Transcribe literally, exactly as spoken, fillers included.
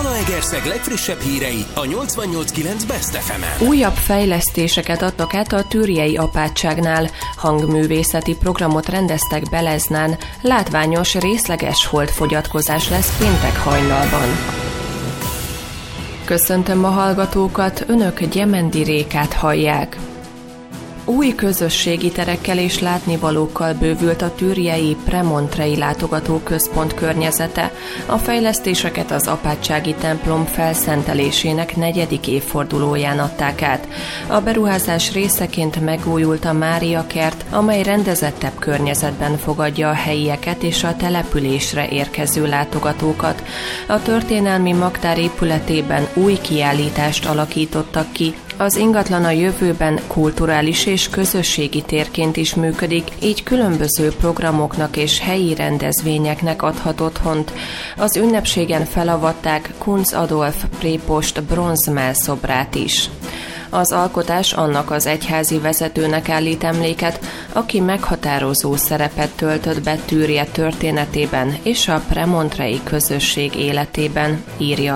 Zalaegerszeg legfrissebb hírei a nyolcvannyolc kilenc Best ef emen. Újabb fejlesztéseket adtak át a Türjei apátságnál. Hangművészeti programot rendeztek Beleznán. Látványos részleges holdfogyatkozás lesz péntek hajnalban. Köszöntöm a hallgatókat, önök Gyemendi Rékát hallják. Új közösségi terekkel és látnivalókkal bővült a türjei Premontrei látogatóközpont környezete. A fejlesztéseket az apátsági templom felszentelésének negyedik évfordulóján adták át. A beruházás részeként megújult a Mária kert, amely rendezettebb környezetben fogadja a helyieket és a településre érkező látogatókat. A történelmi magtár épületében új kiállítást alakítottak ki. Az ingatlan a jövőben kulturális és közösségi térként is működik, így különböző programoknak és helyi rendezvényeknek adhat otthont. Az ünnepségen felavatták Kunz Adolf prépost bronzmellszobrát is. Az alkotás annak az egyházi vezetőnek állít emléket, aki meghatározó szerepet töltött be Türje történetében és a premontrei közösség életében, írja